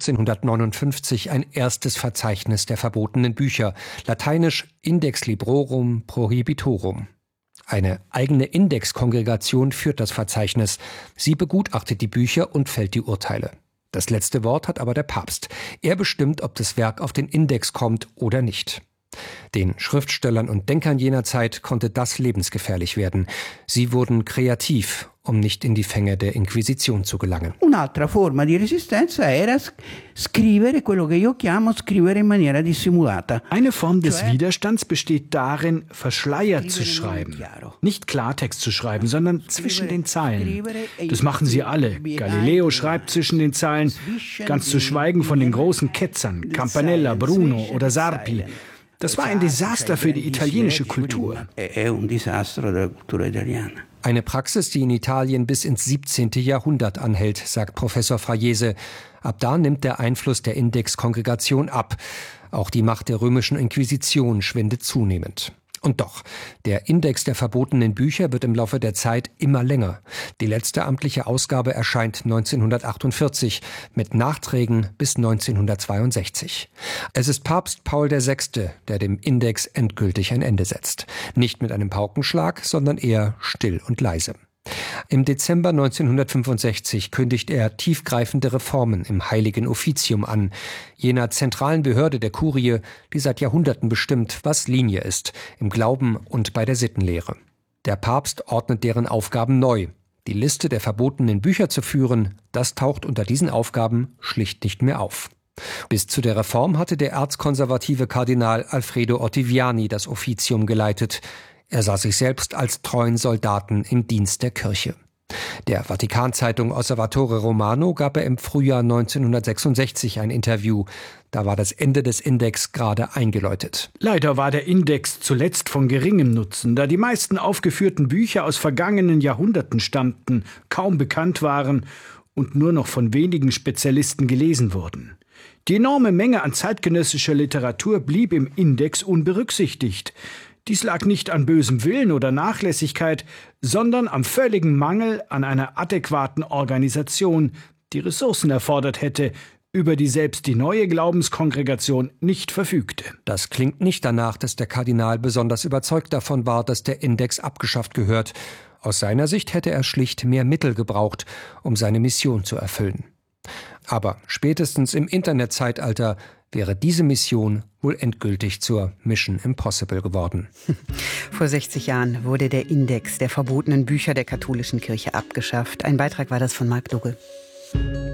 1559 ein erstes Verzeichnis der verbotenen Bücher, lateinisch Index Librorum Prohibitorum. Eine eigene Indexkongregation führt das Verzeichnis. Sie begutachtet die Bücher und fällt die Urteile. Das letzte Wort hat aber der Papst. Er bestimmt, ob das Werk auf den Index kommt oder nicht. Den Schriftstellern und Denkern jener Zeit konnte das lebensgefährlich werden. Sie wurden kreativ, um nicht in die Fänge der Inquisition zu gelangen. Un'altra forma di resistenza era scrivere quello che io chiamo scrivere in maniera dissimulata. Eine Form des Widerstands besteht darin, verschleiert zu schreiben. Nicht Klartext zu schreiben, sondern zwischen den Zeilen. Das machen sie alle. Galileo schreibt zwischen den Zeilen, ganz zu schweigen von den großen Ketzern, Campanella, Bruno oder Sarpi. Das war ein Desaster für die italienische Kultur. Eine Praxis, die in Italien bis ins 17. Jahrhundert anhält, sagt Professor Fraiese. Ab da nimmt der Einfluss der Indexkongregation ab. Auch die Macht der römischen Inquisition schwindet zunehmend. Und doch, der Index der verbotenen Bücher wird im Laufe der Zeit immer länger. Die letzte amtliche Ausgabe erscheint 1948, mit Nachträgen bis 1962. Es ist Papst Paul VI., der dem Index endgültig ein Ende setzt. Nicht mit einem Paukenschlag, sondern eher still und leise. Im Dezember 1965 kündigt er tiefgreifende Reformen im Heiligen Offizium an, jener zentralen Behörde der Kurie, die seit Jahrhunderten bestimmt, was Linie ist, im Glauben und bei der Sittenlehre. Der Papst ordnet deren Aufgaben neu. Die Liste der verbotenen Bücher zu führen, das taucht unter diesen Aufgaben schlicht nicht mehr auf. Bis zu der Reform hatte der erzkonservative Kardinal Alfredo Ottaviani das Offizium geleitet. Er sah sich selbst als treuen Soldaten im Dienst der Kirche. Der Vatikan-Zeitung Osservatore Romano gab er im Frühjahr 1966 ein Interview. Da war das Ende des Index gerade eingeläutet. Leider war der Index zuletzt von geringem Nutzen, da die meisten aufgeführten Bücher aus vergangenen Jahrhunderten stammten, kaum bekannt waren und nur noch von wenigen Spezialisten gelesen wurden. Die enorme Menge an zeitgenössischer Literatur blieb im Index unberücksichtigt. Dies lag nicht an bösem Willen oder Nachlässigkeit, sondern am völligen Mangel an einer adäquaten Organisation, die Ressourcen erfordert hätte, über die selbst die neue Glaubenskongregation nicht verfügte. Das klingt nicht danach, dass der Kardinal besonders überzeugt davon war, dass der Index abgeschafft gehört. Aus seiner Sicht hätte er schlicht mehr Mittel gebraucht, um seine Mission zu erfüllen. Aber spätestens im Internetzeitalter wäre diese Mission wohl endgültig zur Mission Impossible geworden. Vor 60 Jahren wurde der Index der verbotenen Bücher der katholischen Kirche abgeschafft. Ein Beitrag war das von Marc Lugge.